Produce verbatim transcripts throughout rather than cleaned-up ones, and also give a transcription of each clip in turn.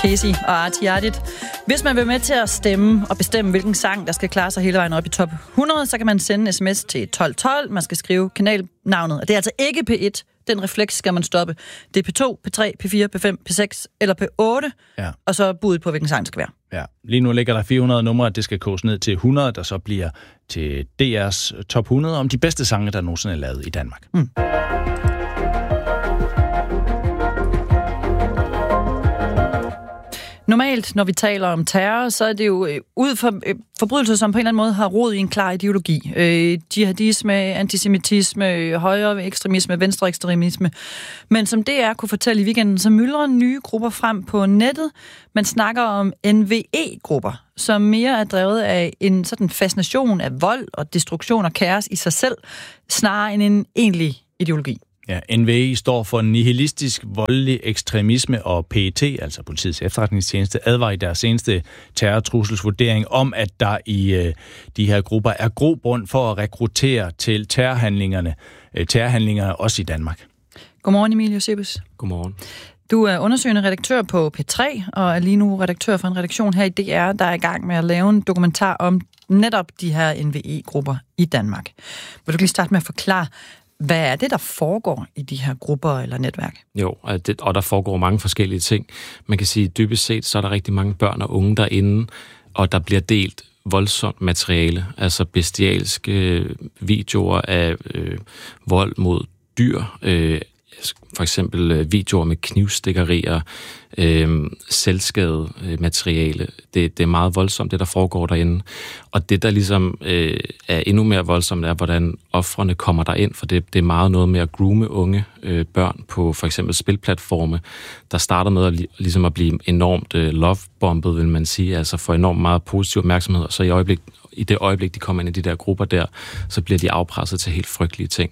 Casey og Artie Ardit. Hvis man vil med til at stemme og bestemme, hvilken sang, der skal klare sig hele vejen op i top hundrede, så kan man sende en sms til tolv tolv. Man skal skrive kanalnavnet. Og det er altså ikke P et. Den refleks skal man stoppe. Det er P to, P tre, P fire, P fem, P seks eller P otte. Ja. Og så budet på, hvilken sang det skal være. Ja. Lige nu ligger der fire hundrede numre, det skal koges ned til hundrede, der så bliver til D R's top hundrede om de bedste sange, der nogensinde er lavet i Danmark. Mm. Normalt, når vi taler om terror, så er det jo øh, ud for øh, forbrydelser, som på en eller anden måde har rod i en klar ideologi. Øh, jihadisme, antisemitisme, højre ekstremisme, venstre ekstremisme. Men som D R kunne fortælle i weekenden, så myldrer nye grupper frem på nettet. Man snakker om N V E-grupper, som mere er drevet af en sådan fascination af vold og destruktion og kaos i sig selv, snarere end en egentlig ideologi. Ja, N V E står for nihilistisk voldelig ekstremisme, og P E T, altså politiets efterretningstjeneste, advarer i deres seneste terrortrusselsvurdering om, at der i øh, de her grupper er grobund for at rekruttere til terrorhandlingerne, øh, terrorhandlinger også i Danmark. Godmorgen, Emil Josebus. Godmorgen. Du er undersøgende redaktør på P tre, og er lige nu redaktør for en redaktion her i D R, der er i gang med at lave en dokumentar om netop de her N V E-grupper i Danmark. Vil du lige starte med at forklare, hvad er det, der foregår i de her grupper eller netværk? Jo, og der foregår mange forskellige ting. Man kan sige, at dybest set, så er der rigtig mange børn og unge derinde, og der bliver delt voldsomt materiale, altså bestialske videoer af øh, vold mod dyr, øh, for eksempel videoer med knivstikkerier, øh, selvskade materiale. Det, det er meget voldsomt, det der foregår derinde. Og det, der ligesom øh, er endnu mere voldsomt, er, hvordan ofrene kommer derind, for det, det er meget noget med at groome unge øh, børn på for eksempel spilplatforme, der starter med at, ligesom at blive enormt øh, lovebombet, vil man sige, altså få enormt meget positiv opmærksomhed, og så i, øjeblik, i det øjeblik, de kommer ind i de der grupper der, så bliver de afpresset til helt frygtelige ting.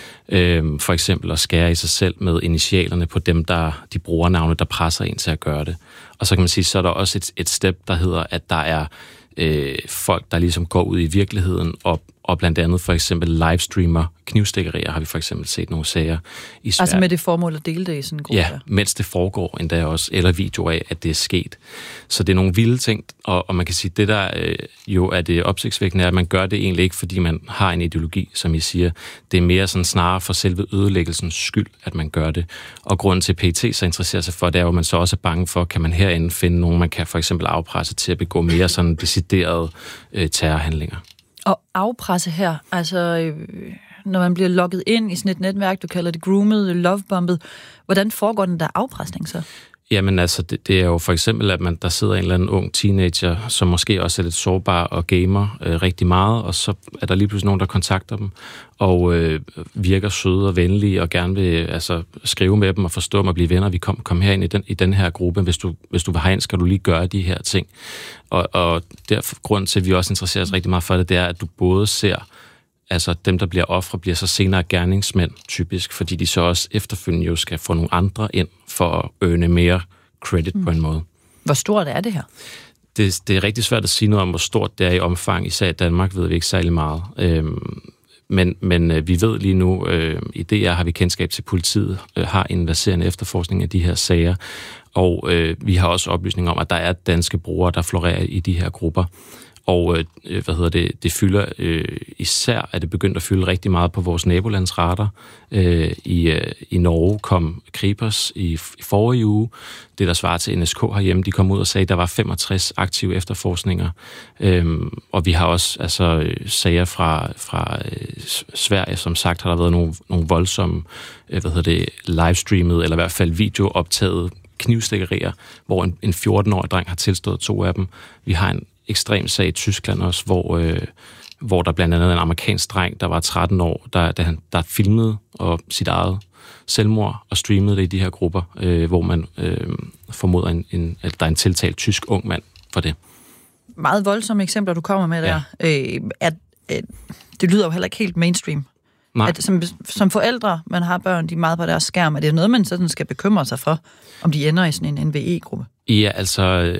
For eksempel at skære i sig selv med initialerne på dem, der de brugernavne, der presser en til at gøre det. Og så kan man sige, så er der også et, et step, der hedder, at der er øh, folk, der ligesom går ud i virkeligheden og, og blandt andet for eksempel livestreamer knivstikkerier, har vi for eksempel set nogle sager i Sverige. Altså med det formål at dele det i sådan en gruppe? Ja, mens det foregår endda også, eller videoer af, at det er sket. Så det er nogle vilde ting, og, og man kan sige, det der øh, jo er det opsigtsvækkende, er, at man gør det egentlig ikke, fordi man har en ideologi, som I siger. Det er mere sådan snarere for selve ødelæggelsens skyld, at man gør det. Og grunden til P E T så interesserer sig for, det er jo, at man så også er bange for, kan man herinde finde nogen, man kan for eksempel afpresse til at begå mere sådan deciderede øh, terrorhandlinger. Og afpresse her, altså øh, når man bliver logget ind i sådan et netværk, du kalder det groomet, lovebombet, hvordan foregår den der afpresning så? Jamen altså, det, det er jo for eksempel, at man, der sidder en eller anden ung teenager, som måske også er lidt sårbar og gamer øh, rigtig meget, og så er der lige pludselig nogen, der kontakter dem, og øh, virker søde og venlige, og gerne vil altså, skrive med dem og forstå dem og blive venner. Vi kom, kom herind i den, i den her gruppe. Hvis du, hvis du vil herind, skal du lige gøre de her ting. Og, og derfor, grund til, at vi også interesserer os rigtig meget for det, det er, at du både ser, altså dem, der bliver ofre, bliver så senere gerningsmænd, typisk, fordi de så også efterfølgende jo skal få nogle andre ind for at øne mere credit mm. på en måde. Hvor stort er det her? Det, det er rigtig svært at sige noget om, hvor stort det er i omfang. Især i Danmark ved vi ikke særlig meget. Øhm, men, men øh, vi ved lige nu, øh, i D R har vi kendskab til politiet, øh, har en verserende efterforskning af de her sager, og øh, vi har også oplysning om, at der er danske brugere, der florerer i de her grupper. Og øh, hvad hedder det, det fylder, øh, især er det begyndt at fylde rigtig meget på vores nabolandsradar. Øh, i, øh, I Norge kom Kripos i, i forrige uge, det der svarer til N S K herhjemme, de kom ud og sagde, at der var femogtres aktive efterforskninger. Øh, og vi har også altså, sager fra, fra øh, Sverige, som sagt har der været nogle, nogle voldsomme, øh, hvad hedder det, livestreamet, eller i hvert fald videooptaget knivstikkerier, hvor en, en fjorten-årig dreng har tilstået to af dem. Vi har en ekstrem sag i Tyskland også, hvor, øh, hvor der blandt andet en amerikansk dreng, der var tretten år, der, der, der filmede og sit eget selvmord og streamede det i de her grupper, øh, hvor man øh, formoder, en, en, at der er en tiltalt tysk ung mand for det. Meget voldsomme eksempler, du kommer med der. Ja. Øh, at, at, det lyder jo heller ikke helt mainstream. At, som, som forældre, man har børn, de er meget på deres skærm, er det noget, man sådan skal bekymre sig for, om de ender i sådan en N V E-gruppe? Ja, altså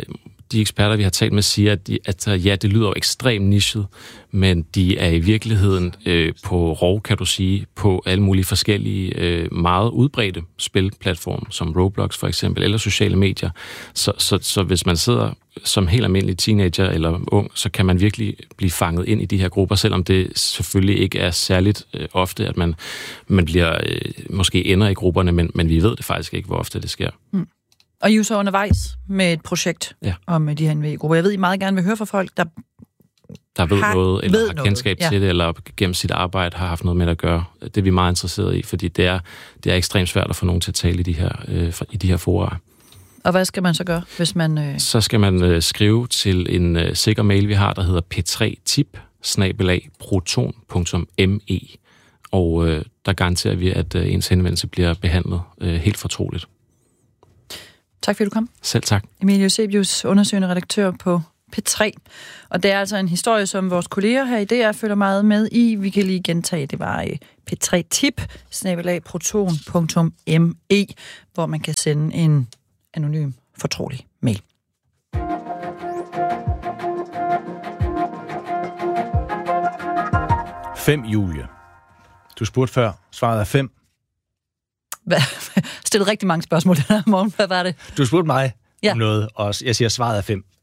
de eksperter, vi har talt med, siger, at, de, at ja, det lyder jo ekstremt nichet, men de er i virkeligheden øh, på rov, kan du sige, på alle mulige forskellige, øh, meget udbredte spilplatforme, som Roblox for eksempel, eller sociale medier. Så, så, så hvis man sidder som helt almindelig teenager eller ung, så kan man virkelig blive fanget ind i de her grupper, selvom det selvfølgelig ikke er særligt øh, ofte, at man, man bliver øh, måske ender i grupperne, men, men vi ved det faktisk ikke, hvor ofte det sker. Mm. Og I er jo så undervejs med et projekt ja. om de her N V A-grupper. Jeg ved, I meget gerne vil høre fra folk, der der ved har, noget, eller ved har noget. kendskab Ja. til det, eller gennem sit arbejde har haft noget med at gøre. Det er vi meget interesserede i, fordi det er, det er ekstremt svært at få nogen til at tale i de her, øh, i de her fora. Og hvad skal man så gøre, hvis man... Øh... Så skal man øh, skrive til en øh, sikker mail, vi har, der hedder p tre tip bindestreg proton punktum m e. Og øh, der garanterer vi, at øh, ens henvendelse bliver behandlet øh, helt fortroligt. Tak fordi du kom. Selv tak. Emilio Eusebius, undersøgende redaktør på P tre. Og det er altså en historie, som vores kolleger her i D R følger meget med i. Vi kan lige gentage, det var p tre tip bindestreg proton punktum m e, hvor man kan sende en anonym, fortrolig mail. Fem, Julie. Du spurgte før. Svaret er fem. Stillet rigtig mange spørgsmål den her morgen. Hvad var det? Du spurgte mig ja. om noget, og jeg siger, svaret er fem.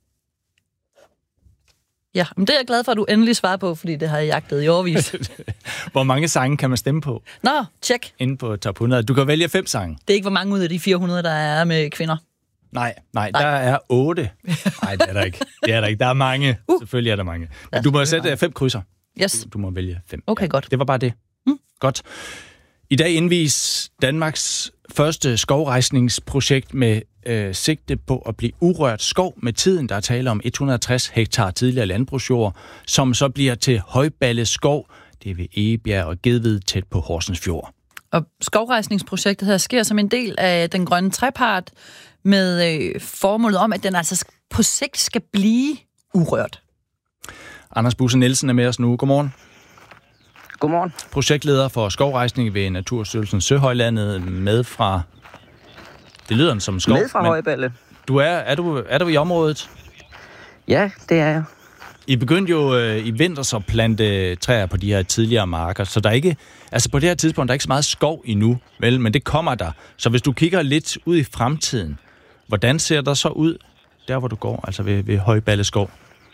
Ja, men det er jeg glad for, at du endelig svarer på, fordi det har jeg jagtet i årevis. Hvor mange sange kan man stemme på? Nå, tjek. Inde på top hundrede. Du kan vælge fem sange. Det er ikke, hvor mange ud af de fire hundrede, der er med kvinder. Nej, nej, nej. Der er otte. Nej, det er der ikke. Det er der ikke. Der er mange. Uh. Selvfølgelig er der mange. Men du må sætte fem krydser. Yes. Du, du må vælge fem. Okay, ja. Godt. Det var bare det. Mm. Godt. I dag indvies Danmarks første skovrejsningsprojekt med øh, sigte på at blive urørt skov med tiden. Der er tale om et hundrede og tres hektar tidligere landbrugsjord, som så bliver til Højballe Skov. Det er ved Egebjerg og Gedved tæt på Horsens Fjord. Og skovrejsningsprojektet her sker som en del af den grønne trepart med øh, formålet om, at den altså på sigt skal blive urørt. Anders Busse Nielsen er med os nu. Godmorgen. Godmorgen. Projektleder for skovrejsning ved Naturstyrelsen Søhøjlandet med fra... Det lyder som skov. Med fra Højballe. Du er, er, du, er du i området? Ja, det er jeg. I begyndte jo øh, i vinters at plante træer på de her tidligere marker, så der er ikke... Altså på det her tidspunkt, der er ikke så meget skov endnu, vel? Men det kommer der. Så hvis du kigger lidt ud i fremtiden, hvordan ser der så ud, der hvor du går, altså ved, ved Højballe Skov?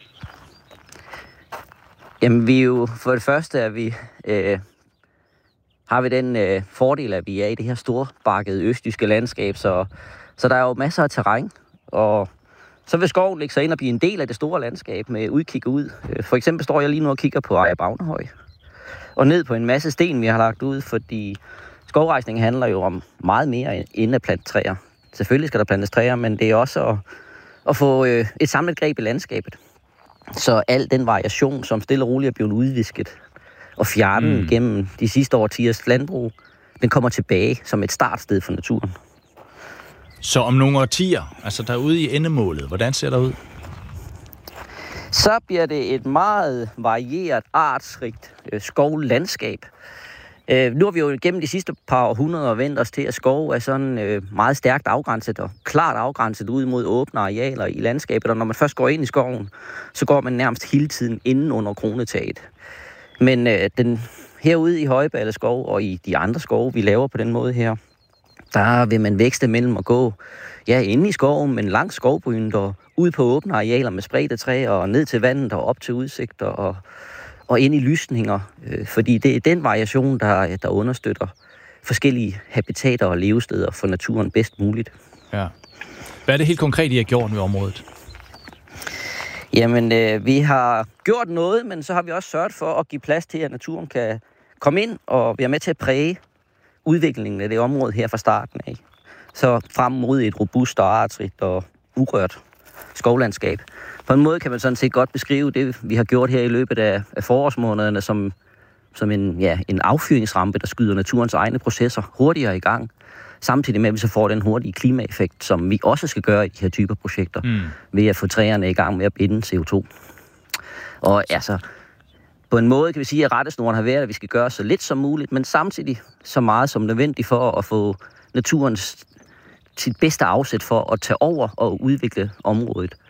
Jamen, vi er jo for det første, at vi øh, har vi den øh, fordel, at vi er i det her storbakkede østjyske landskab, så, så der er jo masser af terræn, og så vil skoven lægge sig ind og blive en del af det store landskab med udkig ud. For eksempel står jeg lige nu og kigger på Ejer Bagnehøj, og ned på en masse sten, vi har lagt ud, fordi skovrejsning handler jo om meget mere end at plante træer. Selvfølgelig skal der plantes træer, men det er også at, at få øh, et samlet greb i landskabet. Så al den variation, som stille og roligt er blevet udvisket og fjernet mm. gennem de sidste årtiers landbrug, den kommer tilbage som et startsted for naturen. Så om nogle årtier, altså derude i endemålet, hvordan ser det ud? Så bliver det et meget varieret, artsrigt øh, skovlandskab. Øh, nu har vi jo gennem de sidste par århundreder vendt os til, at skov er sådan øh, meget stærkt afgrænset og klart afgrænset ud mod åbne arealer i landskabet. Og når man først går ind i skoven, så går man nærmest hele tiden inden under kronetaget. Men øh, den, herude i Højballe Skov og i de andre skove, vi laver på den måde her, der vil man vækste mellem at gå ja, inde i skoven, men langs skovbrynet og ud på åbne arealer med spredte træer og ned til vandet og op til udsigter og, og ind i lysninger. Øh, fordi det er den variation, der, der understøtter forskellige habitater og levesteder for naturen bedst muligt. Ja. Hvad er det helt konkret, I har gjort med området? Jamen, øh, vi har gjort noget, men så har vi også sørget for at give plads til, at naturen kan komme ind og være med til at præge udviklingen af det område her fra starten af. Så frem mod et robust og artsrigt og urørt skovlandskab. På en måde kan man sådan set godt beskrive det, vi har gjort her i løbet af, af forårsmånederne, som, som en, ja, en affyringsrampe, der skyder naturens egne processer hurtigere i gang. Samtidig med, at vi så får den hurtige klimaeffekt, som vi også skal gøre i de her typer projekter, mm. ved at få træerne i gang med at binde C O to. Og altså, på en måde kan vi sige, at rettesnoren har været, at vi skal gøre så lidt som muligt, men samtidig så meget som nødvendigt for at få naturens sit bedste afsæt for at tage over og udvikle området.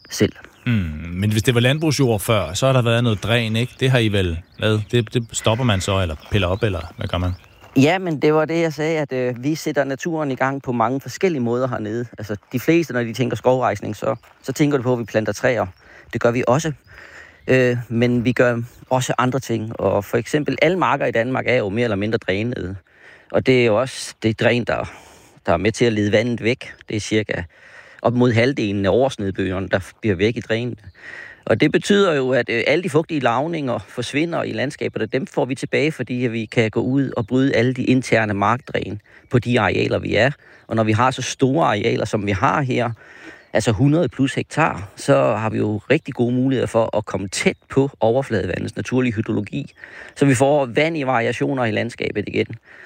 selv. Mm, men hvis det var landbrugsjord før, så har der været noget dræn, ikke? Det har I vel lavet? Det, det stopper man så, eller piller op, eller hvad gør man? Ja, men det var det, jeg sagde, at øh, vi sætter naturen i gang på mange forskellige måder hernede. Altså, de fleste, når de tænker skovrejsning, så, så tænker de på, at vi planter træer. Det gør vi også. Øh, men vi gør også andre ting. Og for eksempel, alle marker i Danmark er jo mere eller mindre drænede. Og det er jo også det dræn, der, der er med til at lede vandet væk. Det er cirka op mod halvdelen af årsnedbøgerne, der bliver væk i drænet. Og det betyder jo, at øh, alle de fugtige lavninger forsvinder i landskabet, og dem får vi tilbage, fordi vi kan gå ud og bryde alle de interne markdræn på de arealer, vi er. Og når vi har så store arealer, som vi har her, altså hundrede plus hektar, så har vi jo rigtig gode muligheder for at komme tæt på overfladevandets naturlige hydrologi, så vi får vand i variationer i landskabet igen.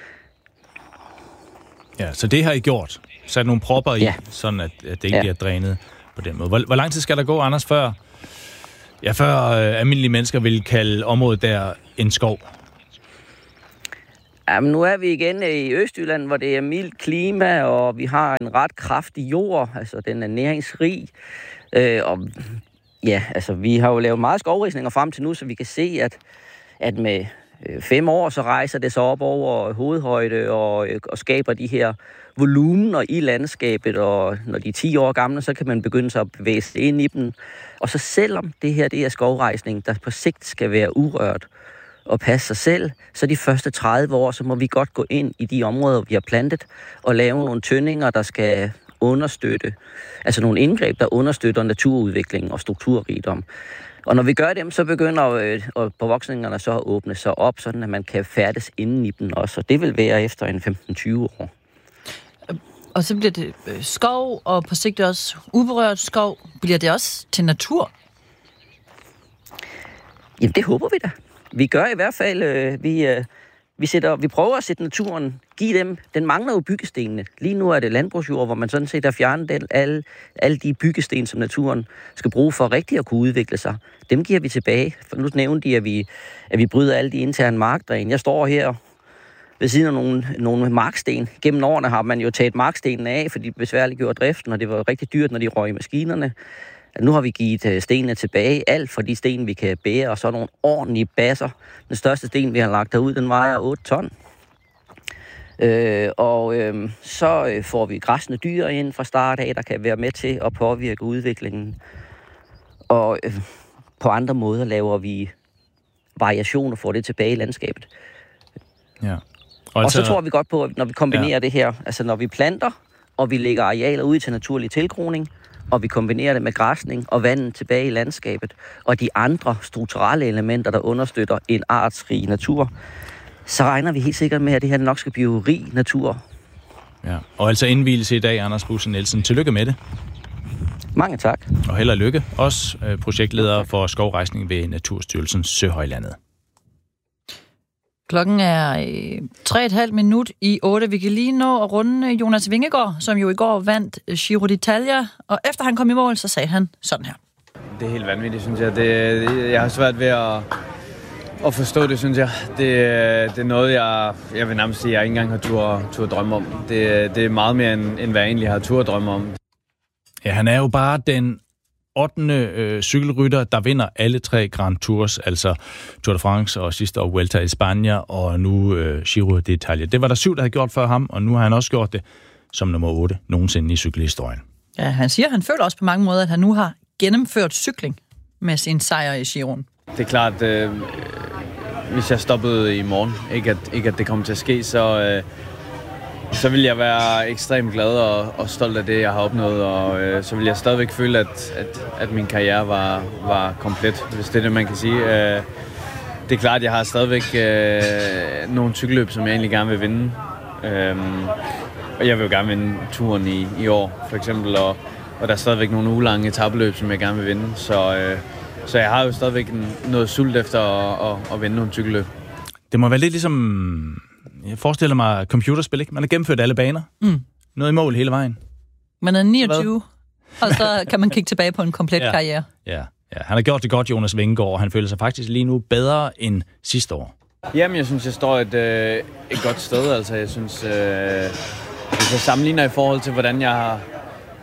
Ja, så det har I gjort. Sat nogle propper i, ja. Sådan at, at det ikke ja. bliver drænet på den måde. Hvor, hvor lang tid skal der gå, Anders, før, ja, før øh, almindelige mennesker vil kalde området der en skov? Jamen, nu er vi igen i Østjylland, hvor det er mildt klima, og vi har en ret kraftig jord, altså den er næringsrig. Øh, og ja, altså vi har jo lavet meget skovrisninger frem til nu, så vi kan se, at, at med fem år, så rejser det sig op over hovedhøjde og, og skaber de her volumener i landskabet, og når de er ti år gamle, så kan man begynde sig at bevæge sig ind i dem. Og så selvom det her det er skovrejsning, der på sigt skal være urørt og passe sig selv, så de første tredive år, så må vi godt gå ind i de områder, vi har plantet, og lave nogle tyndinger, der skal understøtte, altså nogle indgreb, der understøtter naturudvikling og strukturrigdom. Og når vi gør dem, så begynder øh, bevoksningerne så at åbne sig op, sådan at man kan færdes inden i dem også. Og det vil være efter en femten til tyve år. Og så bliver det skov, og på sigt også uberørt skov. Bliver det også til natur? Jamen, det håber vi da. Vi gør i hvert fald, øh, vi, øh, vi, sætter, vi prøver at sætte naturen, give dem, den mangler jo byggestenene. Lige nu er det landbrugsjord, hvor man sådan set har fjernet den, alle, alle de byggesten, som naturen skal bruge for rigtigt at kunne udvikle sig. Dem giver vi tilbage. For nu nævnte de, at vi, at vi bryder alle de interne markdræn. Jeg står her ved siden af nogle, nogle marksten. Gennem årene har man jo taget markstenene af, fordi det besværliggjorde driften, og det var rigtig dyrt, når de røg i maskinerne. Nu har vi givet stenene tilbage, alt for de sten, vi kan bære, og så nogle ordentlige basser. Den største sten, vi har lagt derud, den vejer otte ton. Øh, og øh, så øh, får vi græssende dyr ind fra start af, der kan være med til at påvirke udviklingen. Og øh, på andre måder laver vi variationer for det tilbage i landskabet. Ja. Og, og altså, så tror vi godt på, at når vi kombinerer ja. det her, altså når vi planter, og vi lægger arealer ud til naturlig tilgroning, og vi kombinerer det med græsning og vandet tilbage i landskabet, og de andre strukturelle elementer, der understøtter en artsrig natur, så regner vi helt sikkert med, at det her nok skal blive rig natur. Ja. Og altså indvielse i dag, Anders Busse Nielsen. Tillykke med det. Mange tak. Og held og lykke. Også projektleder for skovrejsning ved Naturstyrelsen Søhøjlandet. Klokken er øh, tre og et halvt minut i otte. Vi kan lige nå at runde Jonas Vingegaard, som jo i går vandt Giro d'Italia. Og efter han kom i mål, så sagde han sådan her. Det er helt vanvittigt, synes jeg. Det, jeg har svært ved at, at forstå det, synes jeg. Det, det er noget, jeg, jeg vil nærmest sige, jeg ikke engang har tur, tur drømme om. Det, det er meget mere, end, end hvad jeg egentlig har tur drømme om. Ja, han er jo bare den ottende øh, cykelrytter, der vinder alle tre Grand Tours, altså Tour de France og sidste år Vuelta i Spanien, og nu øh, Giro d'Italia. Det var der syv, der havde gjort før ham, og nu har han også gjort det som nummer otte nogensinde i cykelhistorien. Ja, han siger, han føler også på mange måder, at han nu har gennemført cykling med sin sejr i Giroen. Det er klart, øh, hvis jeg stoppede i morgen, ikke at, ikke at det kommer til at ske, så... Øh, så vil jeg være ekstremt glad og, og stolt af det, jeg har opnået, og øh, så vil jeg stadigvæk føle, at, at, at min karriere var, var komplet, hvis det er det, man kan sige. Øh, det er klart, at jeg har stadigvæk øh, nogle cykelløb, som jeg egentlig gerne vil vinde. Øh, og jeg vil jo gerne vinde turen i, i år, for eksempel, og, og der er stadigvæk nogle ugelange etapeløb, som jeg gerne vil vinde. Så, øh, så jeg har jo stadigvæk noget sult efter at, at, at vinde nogle cykelløb. Det må være lidt ligesom... Jeg forestiller mig computerspil, ikke? Man har gennemført alle baner. Mm. Noget i mål hele vejen. Man er niogtyve, Hvad? Og så kan man kigge tilbage på en komplet ja. karriere. Ja. ja, han har gjort det godt, Jonas Vingegaard, og han føler sig faktisk lige nu bedre end sidste år. Jamen, jeg synes, jeg står et, øh, et godt sted. Altså, jeg synes, øh, hvis jeg sammenligner i forhold til, hvordan jeg har,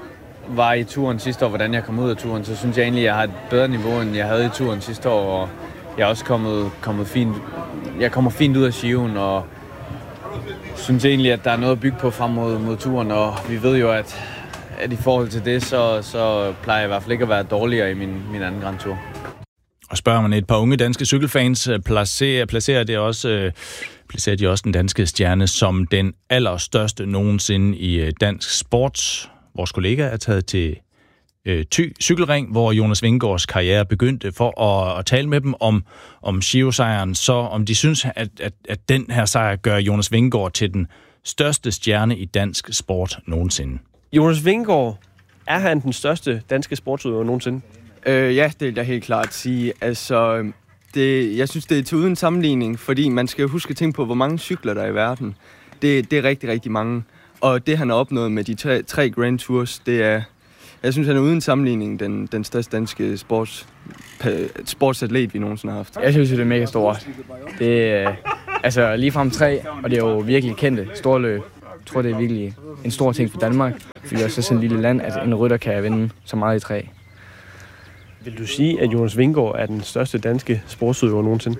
var i turen sidste år, hvordan jeg kom ud af turen, så synes jeg egentlig, at jeg har et bedre niveau, end jeg havde i turen sidste år. Og jeg er også kommet, kommet fint, jeg kommer fint ud af Skiven, og synes egentlig, at der er noget at bygge på frem mod, mod turen. Og vi ved jo, at, at i forhold til det, så, så plejer jeg i hvert fald ikke at være dårligere i min, min anden Grand Tour. Og spørger man et par unge danske cykelfans, placerer, placerer, det også, øh, placerer de også den danske stjerne som den allerstørste nogensinde i dansk sport. Vores kollega er taget til øh, Thy Cykelring, hvor Jonas Vingegaards karriere begyndte, for at, at tale med dem om, om Giro-sejren, så om de synes, at, at, at den her sejr gør Jonas Vingegaard til den største stjerne i dansk sport nogensinde. Jonas Vingegaard, er han den største danske sportsudøver nogensinde? Øh, ja, det vil jeg helt klart sige. Altså, det, jeg synes, det er til uden sammenligning, fordi man skal huske at tænke på, hvor mange cykler der er i verden. Det, det er rigtig, rigtig mange. Og det, han har opnået med de tre, tre Grand Tours, det er, jeg synes, han er uden sammenligning den, den største danske sports, sportsatlet, vi nogensinde har haft. Jeg synes, det er mega stort. Det er altså ligefrem tre, og det er jo virkelig kendte store løb. Jeg tror, det er virkelig en stor ting for Danmark, fordi det er sådan et lille land, at en rytter kan vinde så meget i træ. Vil du sige, at Jonas Vingegaard er den største danske sportsudøver nogensinde?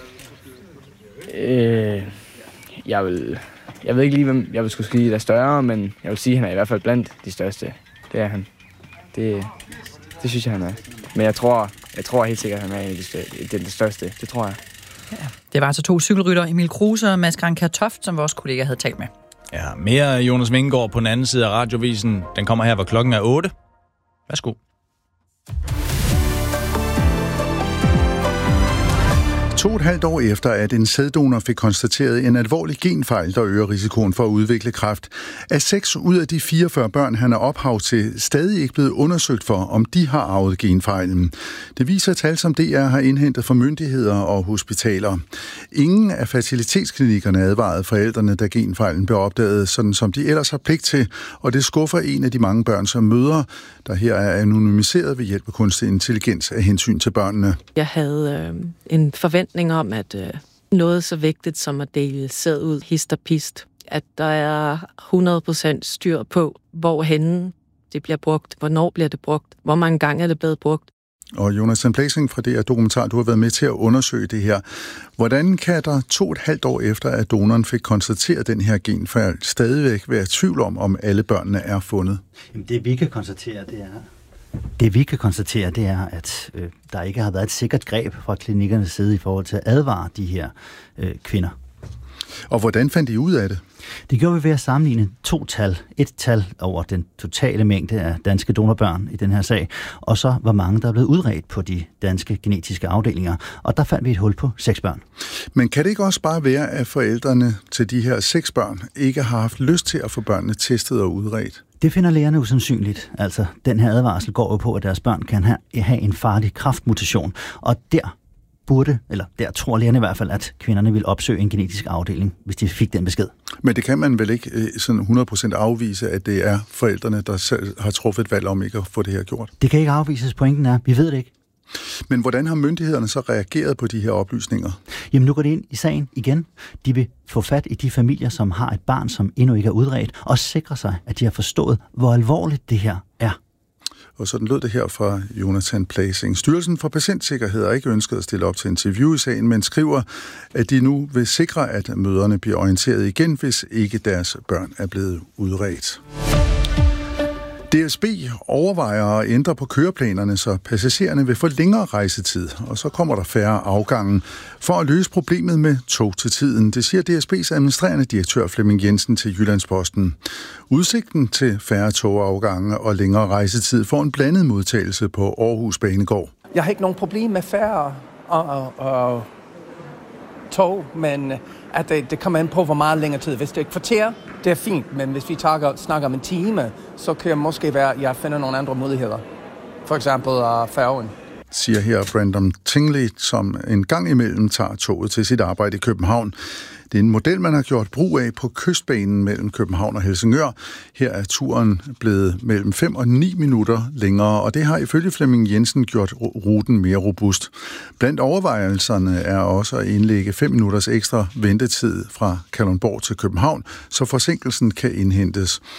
Øh, jeg vil... Jeg ved ikke lige, hvem jeg vil skulle sige, der er større, men jeg vil sige, at han er i hvert fald blandt de største. Det er han. Det, det synes jeg, han er. Men jeg tror, jeg tror helt sikkert, at han er en af de største. Det er det største. Det tror jeg. Ja, det var altså to cykelrytter, Emil Kruse og Mads Granka Toft, som vores kollega havde talt med. Ja, mere Jonas Vingegaard på den anden side af radiovisen. Den kommer her, hvor klokken er otte. Værsgo. To og et halvt år efter, at en sæddonor fik konstateret en alvorlig genfejl, der øger risikoen for at udvikle kræft, er seks ud af de fireogfyrre børn, han er ophav til, stadig ikke blevet undersøgt for, om de har arvet genfejlen. Det viser tal, som D R har indhentet fra myndigheder og hospitaler. Ingen af fertilitetsklinikkerne advarede forældrene, da genfejlen blev opdaget, sådan som de ellers har pligt til, og det skuffer en af de mange børn som mødre, der her er anonymiseret ved hjælp af kunstig intelligens af hensyn til børnene. Jeg havde øh, en forventning om, at øh, noget så vigtigt som at dele sæd ud hist og pist, at der er hundrede procent styr på, hvorhenne det bliver brugt, hvornår bliver det brugt, hvor mange gange er det blevet brugt. Og Jonas Blæsing fra D R Dokumentar, du har været med til at undersøge det her. Hvordan kan der to og et halvt år efter, at donoren fik konstateret den her genfejl, stadigvæk være tvivl om, om alle børnene er fundet? Jamen, det vi kan konstatere, det er, det vi kan konstatere, det er, at øh, der ikke har været et sikkert greb fra klinikkernes side i forhold til at advare de her øh, kvinder. Og hvordan fandt I ud af det? Det gjorde vi ved at sammenligne to tal. Et tal over den totale mængde af danske donorbørn i den her sag, og så hvor mange, der er blevet udredt på de danske genetiske afdelinger. Og der fandt vi et hul på seks børn. Men kan det ikke også bare være, at forældrene til de her seks børn ikke har haft lyst til at få børnene testet og udredt? Det finder lægerne usandsynligt. Altså, den her advarsel går jo på, at deres børn kan have, have en farlig kræftmutation, og der burde, eller der tror lægerne i hvert fald, at kvinderne vil opsøge en genetisk afdeling, hvis de fik den besked. Men det kan man vel ikke sådan hundrede procent afvise, at det er forældrene, der selv har truffet et valg om ikke at få det her gjort? Det kan ikke afvises. Pointen er, vi ved det ikke. Men hvordan har myndighederne så reageret på de her oplysninger? Jamen nu går det ind i sagen igen. De vil få fat i de familier, som har et barn, som endnu ikke er udredt, og sikre sig, at de har forstået, hvor alvorligt det her er. Og sådan lød det her fra Jonathan Blæsing. Styrelsen for Patientsikkerhed har ikke ønsket at stille op til interview i sagen, men skriver, at de nu vil sikre, at mødrene bliver orienteret igen, hvis ikke deres børn er blevet udredt. D S B overvejer at ændre på køreplanerne, så passagererne vil få længere rejsetid, og så kommer der færre afgange for at løse problemet med tog til tiden. Det siger D S B's administrerende direktør Flemming Jensen til Jyllandsposten. Udsigten til færre togafgange og længere rejsetid får en blandet modtagelse på Aarhus Banegård. Jeg har ikke nogen problem med færre og, og, og tog, men at det, det kommer an på, hvor meget længere tid. Hvis det er et kvarter, det er fint, men hvis vi tager, snakker om en time, så kan det måske være, at jeg finder nogle andre muligheder. For eksempel uh, færgen. Siger her Brandon Tingley, som en gang imellem tager toget til sit arbejde i København. Det er en model, man har gjort brug af på kystbanen mellem København og Helsingør. Her er turen blevet mellem fem og ni minutter længere, og det har ifølge Flemming Jensen gjort ruten mere robust. Blandt overvejelserne er også at indlægge fem minutters ekstra ventetid fra Kalundborg til København, så forsinkelsen kan indhentes.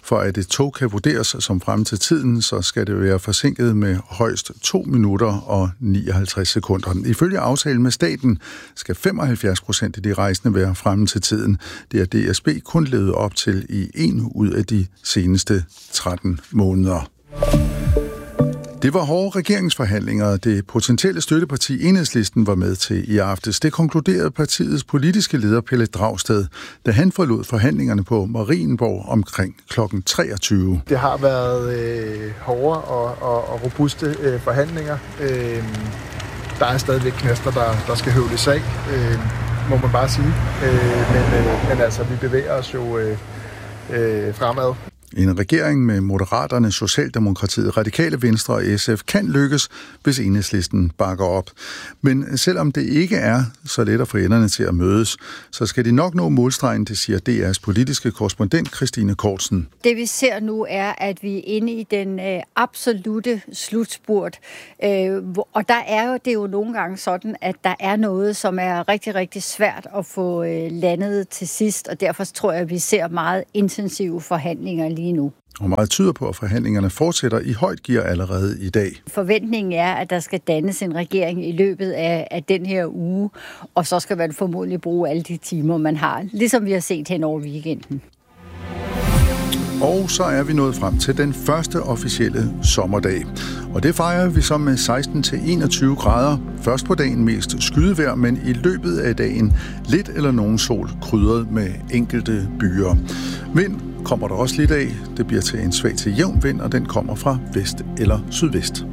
For at et tog kan vurderes som frem til tiden, så skal det være forsinket med højst to minutter og nioghalvtreds sekunder. Ifølge aftalen med staten skal femoghalvfjerds procent af de rejsende være fremme til tiden. Det er D S B kun levet op til i en ud af de seneste tretten måneder. Det var hårde regeringsforhandlinger, det potentielle støtteparti Enhedslisten var med til i aftes. Det konkluderede partiets politiske leder Pelle Dragsted, da han forlod forhandlingerne på Marienborg omkring klokken treogtyve. Det har været øh, hårde og, og, og robuste øh, forhandlinger. Øh, der er stadigvæk knaster, der, der skal høvles af, øh, må man bare sige. Øh, men, øh, men altså, vi bevæger os jo øh, øh, fremad. En regering med Moderaterne, Socialdemokratiet, Radikale Venstre og S F kan lykkes, hvis Enhedslisten bakker op. Men selvom det ikke er så let at få enderne til at mødes, så skal de nok nå målstregen, det siger D R's politiske korrespondent Christine Kortsen. Det vi ser nu er, at vi er inde i den øh, absolute slutspurt. Øh, og der er jo det er jo nogle gange sådan, at der er noget, som er rigtig, rigtig svært at få øh, landet til sidst. Og derfor tror jeg, at vi ser meget intensive forhandlinger lige nu. Og meget tyder på, at forhandlingerne fortsætter i højt gear allerede i dag. Forventningen er, at der skal dannes en regering i løbet af, af den her uge, og så skal man formodentlig bruge alle de timer, man har, ligesom vi har set hen over weekenden. Og så er vi nået frem til den første officielle sommerdag. Og det fejrer vi så med seksten til enogtyve grader. Først på dagen mest skydevejr, men i løbet af dagen lidt eller nogen sol krydret med enkelte byer. Vind kommer der også lidt af. Det bliver til en svag til jævn vind, og den kommer fra vest eller sydvest.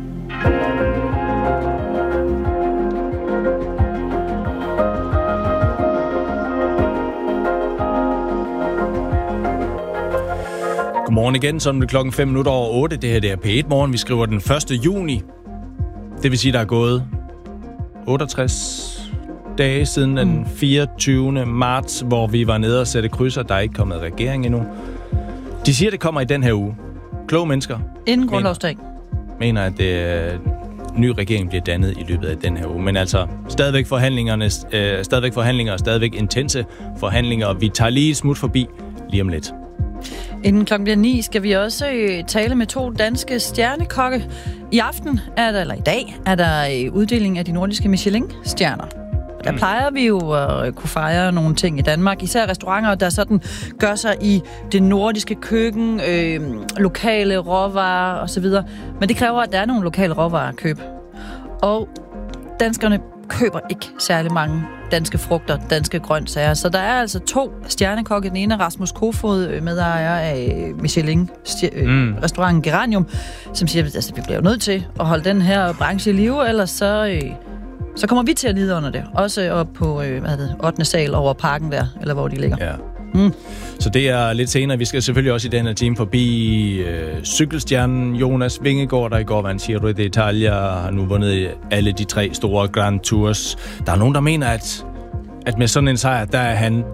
Godmorgen igen, så er det klokken fem minutter over otte. Det her det er P et Morgen. Vi skriver den første juni. Det vil sige, der er gået otteogtres dage siden den fireogtyvende marts, hvor vi var nede og sætte krydser. Der er ikke kommet regering endnu. De siger, det kommer i den her uge. Kloge mennesker. Inden grundlovsdag. Mener, at det, øh, ny regering bliver dannet i løbet af den her uge. Men altså, stadigvæk forhandlingerne, øh, stadigvæk forhandlinger, stadigvæk intense forhandlinger. Vi tager lige et smut forbi lige om lidt. Inden klokken bliver ni skal vi også øh, tale med to danske stjernekokke. I aften, er der, eller i dag, er der øh, uddeling af de nordiske Michelin-stjerner. Der mm. plejer vi jo at kunne fejre nogle ting i Danmark. Især restauranter, der sådan gør sig i det nordiske køkken, øh, lokale råvarer osv. Men det kræver, at der er nogle lokale råvarer at købe. Og danskerne køber ikke særlig mange danske frugter, danske grøntsager. Så der er altså to stjernekokke. Den ene er Rasmus Kofod, medejer af Michelin-restauranten mm. Geranium, som siger, at altså, vi bliver jo nødt til at holde den her branche i live, ellers så, øh, så kommer vi til at lide under det. Også op på øh, hvad er det, ottende sal over parken der, eller hvor de ligger. Ja. Mm. Så det er lidt senere. Vi skal selvfølgelig også i den her time forbi øh, cykelstjernen Jonas Vingegaard, der i går vandt Giro d'Italia, har nu vundet alle de tre store Grand Tours. Der er nogen, der mener, at, at med sådan en sejr, der er han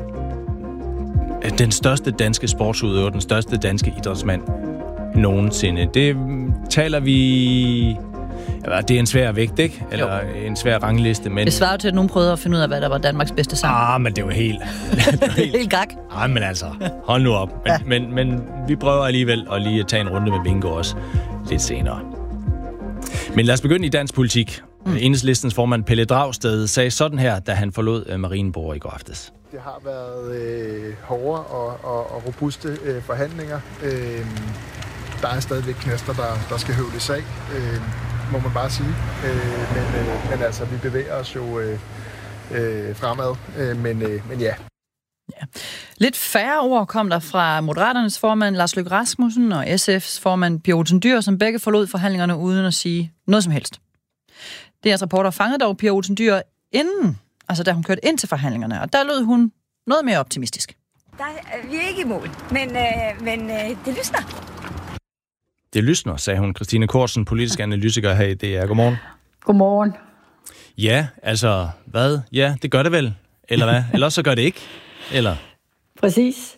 den største danske sportsudøver, den største danske idrætsmand nogensinde. Det taler vi... Ja, det er en svær vægt, ikke? Eller jo. En svær rangliste, men... Det svarer til, at nogen prøvede at finde ud af, hvad der var Danmarks bedste sang. Ah, men det var helt... det er helt gak. Ah, men altså, hold nu op. Men, ja. men, men vi prøver alligevel at lige tage en runde med Vingegaard også lidt senere. Men lad os begynde i dansk politik. Mm. Enhedslistens formand Pelle Dragsted sagde sådan her, da han forlod Marienborg i går aftes. Det har været øh, hårde og, og, og robuste øh, forhandlinger. Øh, der er stadigvæk knaster, der, der skal høvles af. Øh, må man bare sige. Øh, men, øh, men altså, vi bevæger os jo øh, øh, fremad. Øh, men, øh, men ja. ja. Lidt færre ord kom der fra Moderaternes formand Lars Løkke Rasmussen og S F's formand Pia Olsen Dyhr, som begge forlod forhandlingerne uden at sige noget som helst. D R's reporter fangede dog Pia Olsen Dyhr inden, altså da hun kørte ind til forhandlingerne, og der lød hun noget mere optimistisk. Der er vi ikke i mål, men, øh, men øh, det lysner. Det lysner, sagde hun. Christine Kortsen, politisk analytiker her i D R. Godmorgen. Godmorgen. Ja, altså, hvad? Ja, det gør det vel? Eller hvad? Eller så gør det ikke? Eller? Præcis.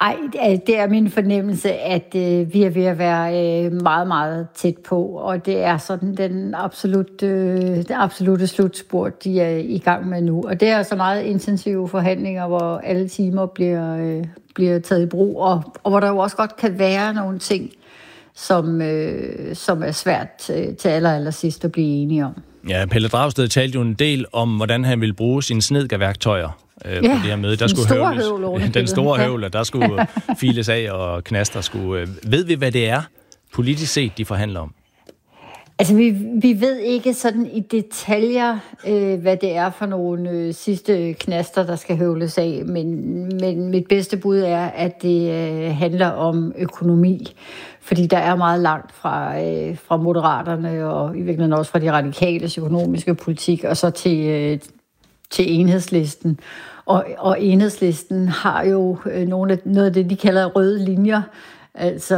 Ej, det er min fornemmelse, at øh, vi er ved at være øh, meget, meget tæt på, og det er sådan den absolut, øh, den absolute slutspurt, de er i gang med nu. Og det er så meget intensive forhandlinger, hvor alle timer bliver, øh, bliver taget i brug, og, og hvor der jo også godt kan være nogle ting, som, øh, som er svært øh, til aller, aller sidst at blive enige om. Ja, Pelle Dragsted talte jo en del om, hvordan han ville bruge sine snedkerværktøjer øh, ja, på det her møde. Der skulle store høvles, høvl, den store ja. høvl, der skulle files af, og knaster skulle... Øh, ved vi, hvad det er, politisk set, de forhandler om? Altså, vi, vi ved ikke sådan i detaljer, øh, hvad det er for nogle øh, sidste knaster, der skal høvles af, men, men mit bedste bud er, at det øh, handler om økonomi, fordi der er meget langt fra, øh, fra Moderaterne og i virkeligheden også fra de radikales økonomiske politik, og så til, øh, til Enhedslisten. Og, og Enhedslisten har jo øh, nogle af, noget af det, de kalder røde linjer, altså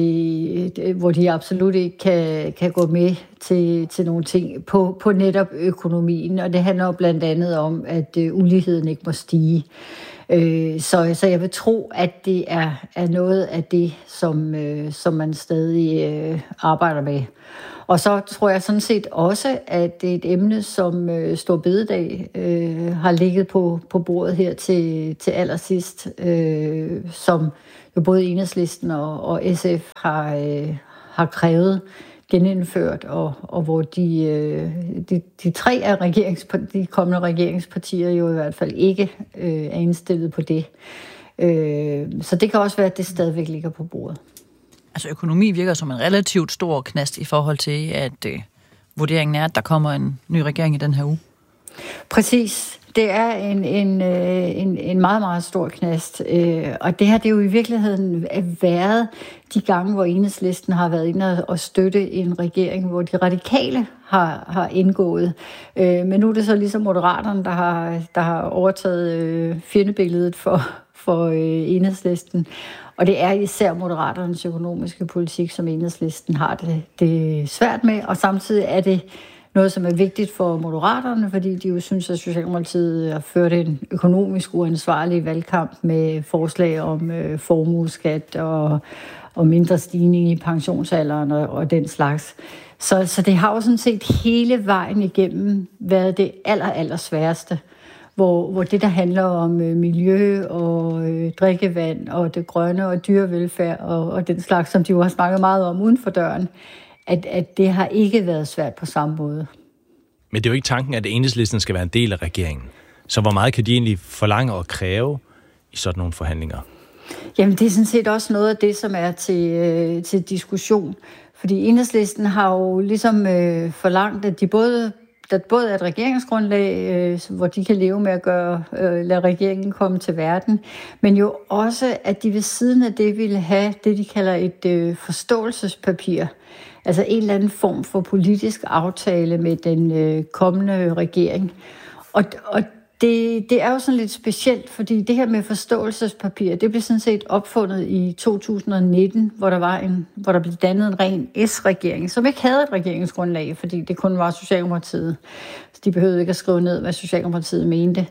øh, hvor de absolut ikke kan, kan gå med til, til nogle ting på, på netop økonomien, og det handler jo blandt andet om, at øh, uligheden ikke må stige. Øh, så, så jeg vil tro, at det er, er noget af det, som, øh, som man stadig øh, arbejder med. Og så tror jeg sådan set også, at det er et emne, som øh, Store Bededag øh, har ligget på, på bordet her til, til allersidst, øh, som jo både Enhedslisten og, og S F har, øh, har krævet genindført, og, og hvor de, øh, de, de tre af de kommende regeringspartier jo i hvert fald ikke øh, er indstillet på det. Øh, så det kan også være, at det stadigvæk ligger på bordet. Altså økonomi virker som en relativt stor knast i forhold til, at øh, vurderingen er, at der kommer en ny regering i den her uge. Præcis. Det er en, en, en, en meget, meget stor knast. Og det har det jo i virkeligheden været de gange, hvor Enhedslisten har været inde og støtte en regering, hvor de radikale har, har indgået. Men nu er det så ligesom Moderaterne, der har, der har overtaget fjendebilledet for, for Enhedslisten. Og det er især Moderaternes økonomiske politik, som Enhedslisten har det, det svært med. Og samtidig er det noget, som er vigtigt for Moderaterne, fordi de jo synes, at Socialdemokratiet har ført en økonomisk uansvarlig valgkamp med forslag om øh, formueskat og, og mindre stigning i pensionsalderen og, og den slags. Så, så det har jo sådan set hele vejen igennem været det aller, aller sværeste, hvor, hvor det, der handler om øh, miljø og øh, drikkevand og det grønne og dyrevelfærd og, og den slags, som de jo har snakket meget om uden for døren, At, at det har ikke været svært på samme måde. Men det er jo ikke tanken, at Enhedslisten skal være en del af regeringen. Så hvor meget kan de egentlig forlange og kræve i sådan nogle forhandlinger? Jamen, det er sådan set også noget af det, som er til, øh, til diskussion. Fordi Enhedslisten har jo ligesom øh, forlangt, at de både, der både er et regeringsgrundlag, øh, hvor de kan leve med at gøre, øh, lade regeringen komme til verden, men jo også, at de ved siden af det ville have det, de kalder et øh, forståelsespapir. Altså en eller anden form for politisk aftale med den øh, kommende regering. Og, og det, det er jo sådan lidt specielt, fordi det her med forståelsespapir, det blev sådan set opfundet i to tusind nitten, hvor der, var en, hvor der blev dannet en ren S-regering, som ikke havde et regeringsgrundlag, fordi det kun var Socialdemokratiet. Så de behøvede ikke at skrive ned, hvad Socialdemokratiet mente.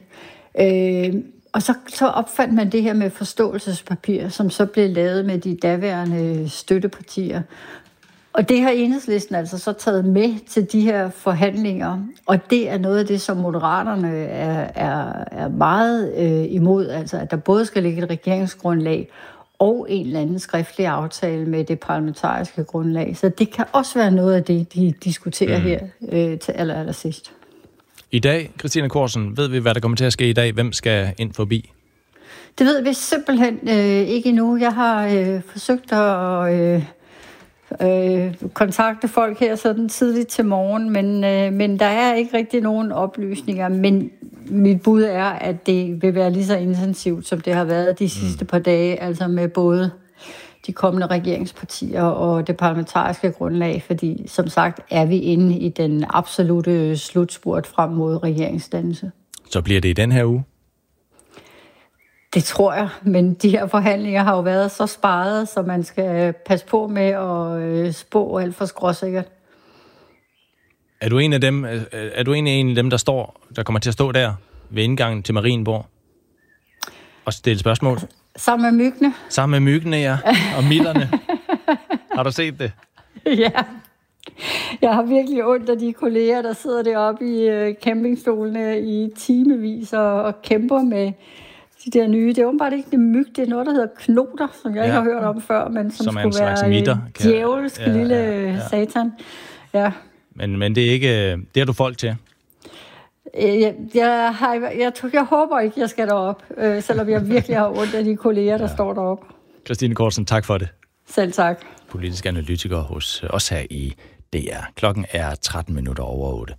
Øh, og så, så opfandt man det her med forståelsespapir, som så blev lavet med de daværende støttepartier. Og det har Enhedslisten altså så taget med til de her forhandlinger, og det er noget af det, som Moderaterne er, er, er meget øh, imod, altså at der både skal ligge et regeringsgrundlag og en eller anden skriftlig aftale med det parlamentariske grundlag. Så det kan også være noget af det, de diskuterer mm. her øh, til aller, aller sidst. I dag, Christina Corsen, ved vi, hvad der kommer til at ske i dag? Hvem skal ind forbi? Det ved vi simpelthen øh, ikke endnu. Jeg har øh, forsøgt at... Øh, Øh, kontakte folk her sådan tidligt til morgen, men, øh, men der er ikke rigtig nogen oplysninger, men mit bud er, at det vil være lige så intensivt, som det har været de sidste par dage, altså med både de kommende regeringspartier og det parlamentariske grundlag, fordi som sagt er vi inde i den absolute slutspurt frem mod regeringsdannelse. Så bliver det i den her uge? Det tror jeg, men de her forhandlinger har jo været så sparet, så man skal passe på med at øh, spå alt for skråsikkert. Er du en af dem, er du en af, en af dem, der står, der kommer til at stå der ved indgangen til Marienborg og stille spørgsmål? Sammen med myggene. Sammen med myggene, ja. Og mitterne. Har du set det? Ja. Jeg har virkelig ondt af de kolleger, der sidder deroppe i øh, campingstolene i timevis og, og kæmper med de der nye. Det er åbenbart ikke det myg, det er noget, der hedder knoter, som jeg ja. ikke har hørt om før, men som, som skulle være mitter, kan... djævelsk ja, lille ja, ja. satan. Ja. Men, men det er ikke, det er du folk til? Jeg, jeg, har, jeg, jeg håber ikke, jeg skal derop, øh, selvom jeg virkelig har ondt af de kolleger, der ja. står deroppe. Christine Kortsen, tak for det. Selv tak. Politisk analytiker hos os her i D R. Klokken er tretten minutter over otte.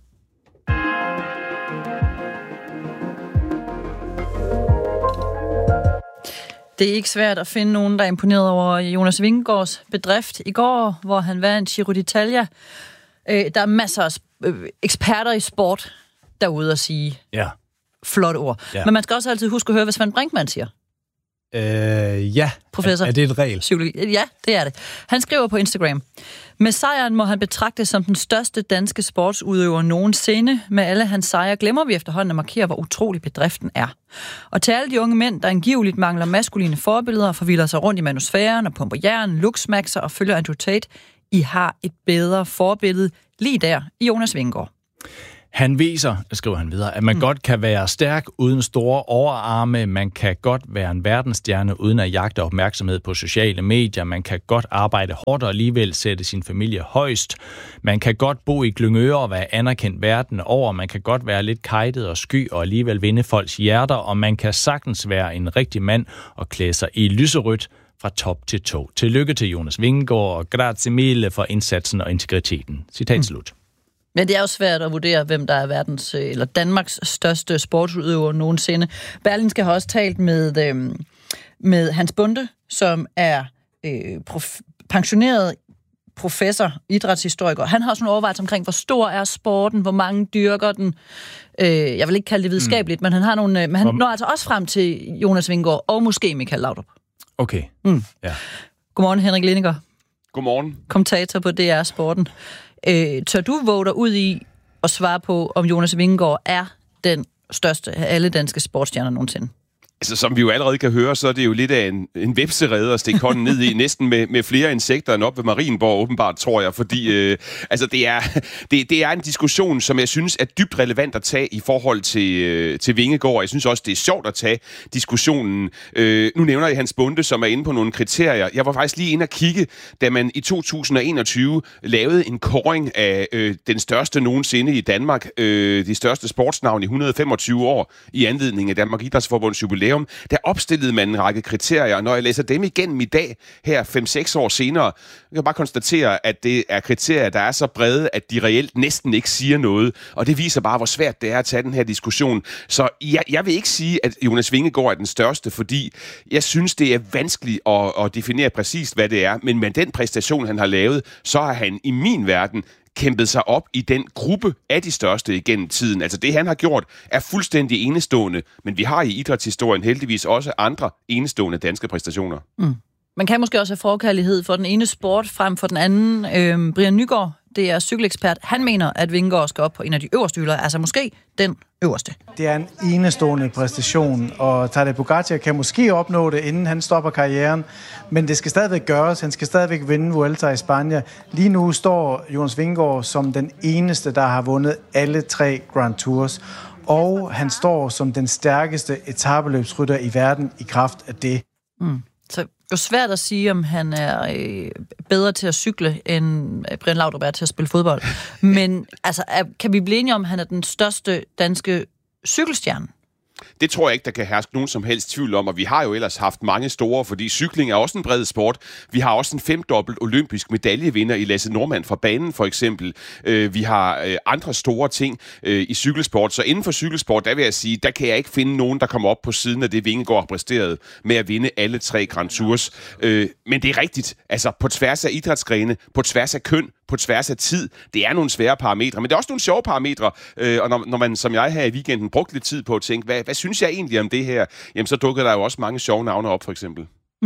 Det er ikke svært at finde nogen, der er imponeret over Jonas Vingegaards bedrift i går, hvor han vandt Giro d'Italia. Der er masser af eksperter i sport derude at sige ja. flotte ord. Ja. Men man skal også altid huske at høre, hvad Svend Brinkmann siger. Øh, ja. Professor. Er, er det et regel? Psykologi. Ja, det er det. Han skriver på Instagram: med sejren må han betragtes som den største danske sportsudøver nogensinde. Med alle hans sejre glemmer vi efterhånden at markere, hvor utrolig bedriften er. Og til alle de unge mænd, der angiveligt mangler maskuline forbilleder, forvilder sig rundt i manusfæren og pumper jern, luxmaxer og følger Andrew Tate, I har et bedre forbillede lige der i Jonas Vingegaard. Han viser, skriver han videre, at man mm. godt kan være stærk uden store overarme, man kan godt være en verdensstjerne uden at jagte opmærksomhed på sociale medier, man kan godt arbejde hårdt og alligevel sætte sin familie højst, man kan godt bo i Glyngøre og være anerkendt verden over, man kan godt være lidt kejtet og sky og alligevel vinde folks hjerter, og man kan sagtens være en rigtig mand og klæde sig i lyserødt fra top til tå. Tillykke til Jonas Vingegaard og grazie mille for indsatsen og integriteten. Citat slut. Mm. Men det er jo svært at vurdere, hvem der er verdens eller Danmarks største sportsudøver nogensinde. Berlingske har også talt med, øh, med Hans Bonde, som er øh, prof, pensioneret professor, idrætshistoriker. Han har også nogle overvejelser omkring, hvor stor er sporten, hvor mange dyrker den. Øh, jeg vil ikke kalde det videnskabeligt, mm. men han har nogle, men han når altså også frem til Jonas Vingegaard og måske Michael Laudrup. Okay. Mm. Ja. Godmorgen, Henrik Lindiger. Godmorgen. Kommentator på D R Sporten. Øh, tør du våge dig ud i at svare på, om Jonas Vingegaard er den største af alle danske sportsstjerner nogensinde? Altså, som vi jo allerede kan høre, så er det jo lidt af en, en vepserede at stikke hånden ned i, næsten med, med flere insekter end op ved Marienborg, åbenbart, tror jeg, fordi øh, altså, det, er, det, det er en diskussion, som jeg synes er dybt relevant at tage i forhold til, øh, til Vingegaard. Jeg synes også, det er sjovt at tage diskussionen. Øh, nu nævner jeg Hans Bonde, som er inde på nogle kriterier. Jeg var faktisk lige inde og kigge, da man i to tusind og enogtyve lavede en kåring af øh, den største nogensinde i Danmark, øh, de største sportsnavn i et hundrede og femogtyve år, i anledning af Danmark Idrætsforbunds jubilæum. Der opstillede man en række kriterier, og når jeg læser dem igennem i dag, her fem seks år senere, jeg kan bare konstatere, at det er kriterier, der er så brede, at de reelt næsten ikke siger noget, og det viser bare, hvor svært det er at tage den her diskussion. Så jeg, jeg vil ikke sige, at Jonas Vingegaard er den største, fordi jeg synes, det er vanskeligt at, at definere præcist, hvad det er, men med den præstation, han har lavet, så har han i min verden kæmpet sig op i den gruppe af de største igennem tiden. Altså det, han har gjort, er fuldstændig enestående, men vi har i idrætshistorien heldigvis også andre enestående danske præstationer. Mm. Man kan måske også have forkærlighed for den ene sport frem for den anden. Øhm, Brian Nygaard, det er cykelekspert, han mener, at Vingegaard skal op på en af de øverste hylder, altså måske den øverste. Det er en enestående præstation, og Tadej Pogačar kan måske opnå det, inden han stopper karrieren, men det skal stadigvæk gøres. Han skal stadigvæk vinde Vuelta i Spanien. Lige nu står Jonas Vingegaard som den eneste, der har vundet alle tre Grand Tours, og han står som den stærkeste etapeløbsrytter i verden i kraft af det. Mm. Så det er jo svært at sige, om han er øh, bedre til at cykle, end Brian Laudrup er til at spille fodbold. Men altså, er, kan vi blive enige om, at han er den største danske cykelstjerne? Det tror jeg ikke, der kan herske nogen som helst tvivl om, og vi har jo ellers haft mange store, fordi cykling er også en bred sport. Vi har også en femdobbelt olympisk medaljevinder i Lasse Norman fra banen, for eksempel. Vi har andre store ting i cykelsport, så inden for cykelsport, der vil jeg sige, der kan jeg ikke finde nogen, der kommer op på siden af det, Vingegaard har præsteret med at vinde alle tre Grand Tours. Men det er rigtigt, altså på tværs af idrætsgrene, på tværs af køn, på tværs af tid. Det er nogle svære parametre, men det er også nogle sjove parametre. Øh, og når, når man, som jeg her i weekenden, brugte lidt tid på at tænke, hvad, hvad synes jeg egentlig om det her? Jamen, så dukkede der jo også mange sjove navne op, for eksempel. Mm.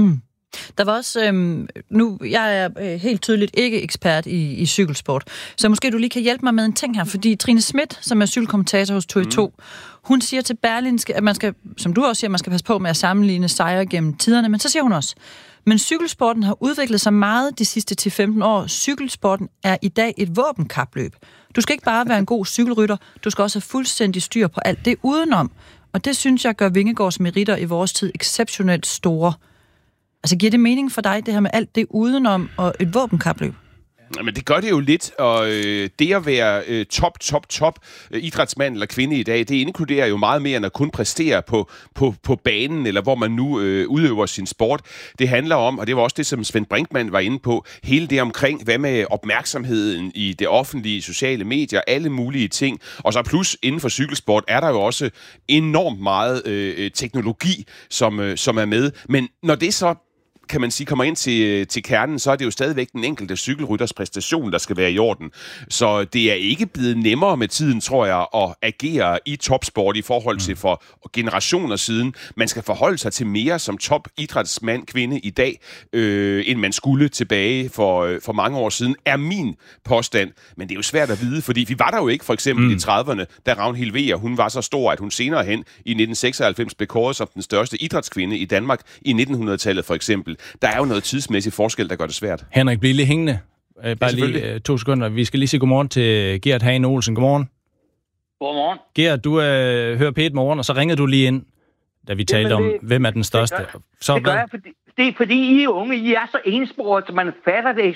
Der var også, øhm, nu, jeg er øh, helt tydeligt ikke ekspert i, i cykelsport, så måske du lige kan hjælpe mig med en ting her, fordi Trine Schmidt, som er cykelkommentator hos T V to, mm. hun siger til Berlingske, at man skal, som du også siger, man skal passe på med at sammenligne sejre gennem tiderne, men så siger hun også, men cykelsporten har udviklet sig meget de sidste ti til femten år. Cykelsporten er i dag et våbenkapløb. Du skal ikke bare være en god cykelrytter, du skal også have fuldstændig styr på alt det udenom. Og det synes jeg gør Vingegaards meritter i vores tid exceptionelt store. Altså giver det mening for dig, det her med alt det udenom og et våbenkapløb? Men det gør det jo lidt, og øh, det at være øh, top, top, top øh, idrætsmand eller kvinde i dag, det inkluderer jo meget mere end at kun præstere på, på, på banen, eller hvor man nu øh, udøver sin sport. Det handler om, og det var også det, som Svend Brinkmann var inde på, hele det omkring, hvad med opmærksomheden i det offentlige, sociale medier, alle mulige ting. Og så plus inden for cykelsport er der jo også enormt meget øh, teknologi, som, øh, som er med. Men når det så kan man sige, kommer ind til, til kernen, så er det jo stadigvæk den enkelte cykelrytters præstation, der skal være i orden. Så det er ikke blevet nemmere med tiden, tror jeg, at agere i topsport i forhold til for generationer siden. Man skal forholde sig til mere som top idrætsmand, kvinde i dag, øh, end man skulle tilbage for, for mange år siden, er min påstand. Men det er jo svært at vide, fordi vi var der jo ikke, for eksempel mm. i trediverne, da Ragnhild Wehr, hun var så stor, at hun senere hen i nitten seksoghalvfems blev kåret som den største idrætskvinde i Danmark i nitten hundrede-tallet, for eksempel. Der er jo noget tidsmæssig forskel, der gør det svært. Henrik, bliv lige hængende. Uh, bare ja, lige uh, to sekunder. Vi skal lige sige godmorgen til Gert Hagen Olsen. Godmorgen. Godmorgen. Gert, du uh, hører P et Morgen, og så ringede du lige ind, da vi talte Jamen, det, om, hvem er den største. Det gør, så, det gør jeg, fordi, det er fordi I er unge, I er så ensporet, så man fatter det